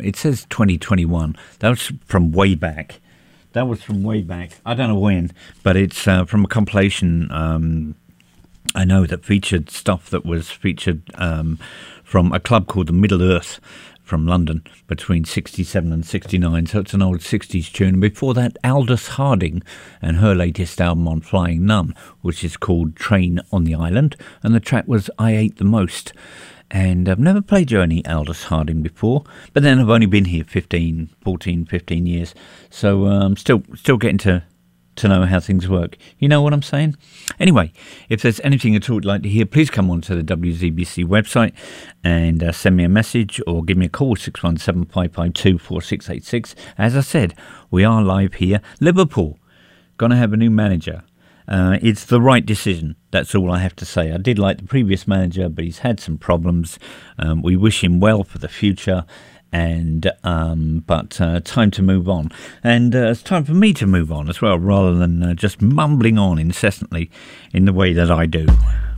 It says 2021. That was from way back. I don't know when, but it's from a compilation. I know that featured stuff that was featured from a club called the Middle Earth from London between 67 and 69. So it's an old 60s tune. And before that, Aldous Harding and her latest album on Flying Nun, which is called Train on the Island. And the track was I Ate the Most. And I've never played you any Aldous Harding before, but then I've only been here 15 years. So I'm still getting to know how things work. You know what I'm saying? Anyway, if there's anything at all you'd like to hear, please come on to the WZBC website and send me a message or give me a call, 617-552-4686. As I said, we are live here. Liverpool, going to have a new manager. It's the right decision. That's all I have to say. I did like the previous manager, but he's had some problems. We wish him well for the future. But time to move on. And it's time for me to move on as well, rather than just mumbling on incessantly in the way that I do.